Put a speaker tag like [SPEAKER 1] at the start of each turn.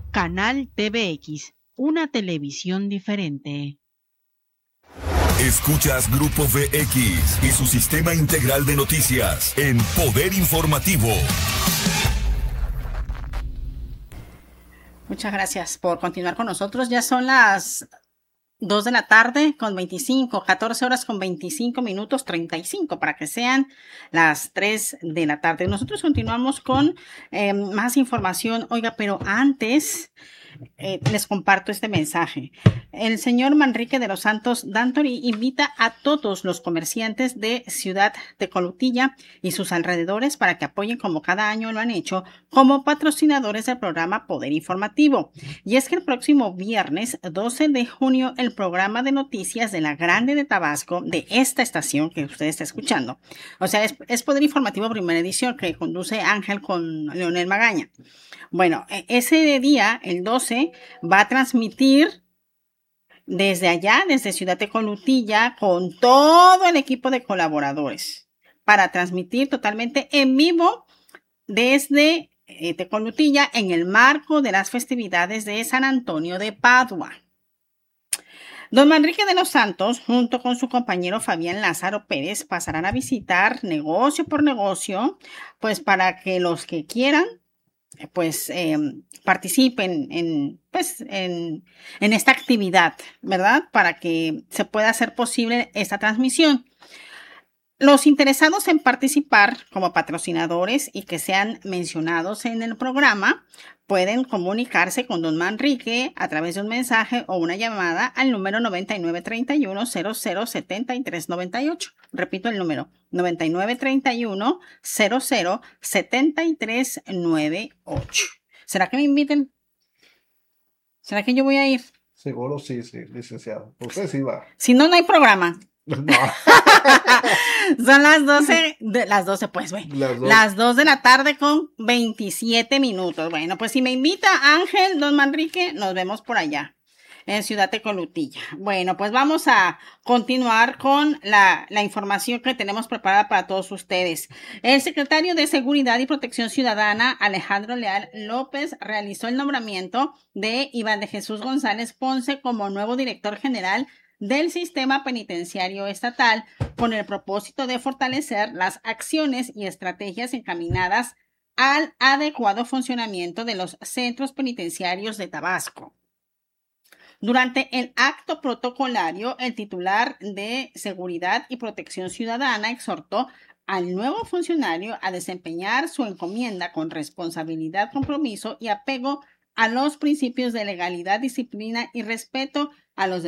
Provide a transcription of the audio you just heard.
[SPEAKER 1] Canal TVX, una televisión diferente.
[SPEAKER 2] Escuchas Grupo VX y su sistema integral de noticias en Poder Informativo.
[SPEAKER 3] Muchas gracias por continuar con nosotros. Ya son las 2 de la tarde con 25, 14 horas con 25 minutos, 35 para que sean las 3 de la tarde. Nosotros continuamos con más información. Oiga, pero antes les comparto este mensaje. El señor Manrique de los Santos Dantory invita a todos los comerciantes de Ciudad Tecolutilla y sus alrededores para que apoyen, como cada año lo han hecho, como patrocinadores del programa Poder Informativo. Y es que el próximo viernes 12 de junio el programa de noticias de la Grande de Tabasco, de esta estación que usted está escuchando, o sea, es Poder Informativo primera edición, que conduce Ángel con Leonel Magaña. Bueno, ese día, el 12, va a transmitir desde allá, desde Ciudad Tecolutilla, con todo el equipo de colaboradores, para transmitir totalmente en vivo desde Tecolutilla en el marco de las festividades de San Antonio de Padua. Don Manrique de los Santos, junto con su compañero Fabián Lázaro Pérez, pasarán a visitar negocio por negocio, pues para que los que quieran pues participen en esta actividad, ¿verdad? Para que se pueda hacer posible esta transmisión. Los interesados en participar como patrocinadores y que sean mencionados en el programa pueden comunicarse con don Manrique a través de un mensaje o una llamada al número 9931-007398. Repito el número, 9931-007398. ¿Será que me inviten? ¿Será que yo voy a ir?
[SPEAKER 4] Seguro sí, licenciado. Usted sí va.
[SPEAKER 3] Si no, no hay programa.
[SPEAKER 4] No.
[SPEAKER 3] Son las 12, pues, güey. Las 2 de la tarde con 27 minutos. Bueno, pues si me invita Ángel, don Manrique, nos vemos por allá, en Ciudad Tecolutilla. Bueno, pues vamos a continuar con la información que tenemos preparada para todos ustedes. El secretario de Seguridad y Protección Ciudadana, Alejandro Leal López, realizó el nombramiento de Iván de Jesús González Ponce como nuevo director general del Sistema Penitenciario Estatal, con el propósito de fortalecer las acciones y estrategias encaminadas al adecuado funcionamiento de los centros penitenciarios de Tabasco. Durante el acto protocolario, el titular de Seguridad y Protección Ciudadana exhortó al nuevo funcionario a desempeñar su encomienda con responsabilidad, compromiso y apego a los principios de legalidad, disciplina y respeto a los